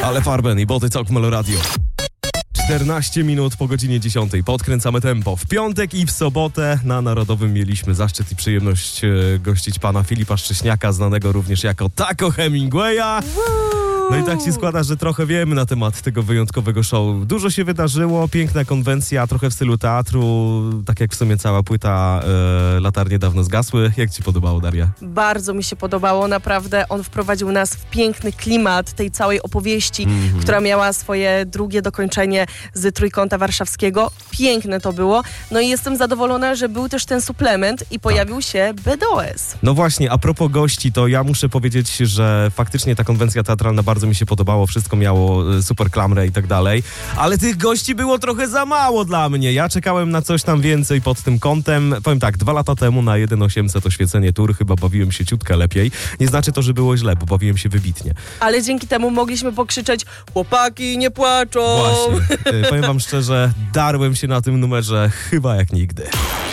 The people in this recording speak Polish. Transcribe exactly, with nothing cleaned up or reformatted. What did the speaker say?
Ale Farben i Boty Talk Melo Radio. czternaście minut po godzinie dziesiątej. Podkręcamy tempo. W piątek i w sobotę na Narodowym mieliśmy zaszczyt i przyjemność e, gościć pana Filipa Szcześniaka, znanego również jako Taco Hemingwaya. No i tak się składa, że trochę wiemy na temat tego wyjątkowego show. Dużo się wydarzyło, piękna konwencja, trochę w stylu teatru, tak jak w sumie cała płyta e, Latarnie dawno zgasły. Jak ci podobało, Daria? Bardzo mi się podobało, naprawdę. On wprowadził nas w piękny klimat tej całej opowieści, mm-hmm. która miała swoje drugie dokończenie z Trójkąta Warszawskiego. Piękne to było. No i jestem zadowolona, że był też ten suplement i pojawił tak. się B D O S. No właśnie, a propos gości, to ja muszę powiedzieć, że faktycznie ta konwencja teatralna bardzo mi się podobało, wszystko miało super klamrę i tak dalej, ale tych gości było trochę za mało dla mnie. Ja czekałem na coś tam więcej pod tym kątem. Powiem tak, dwa lata temu na jeden osiemset Oświecenie Tour chyba bawiłem się ciutkę lepiej. Nie znaczy to, że było źle, bo bawiłem się wybitnie. Ale dzięki temu mogliśmy pokrzyczeć: chłopaki nie płaczą! Właśnie. Powiem wam szczerze, darłem się na tym numerze chyba jak nigdy.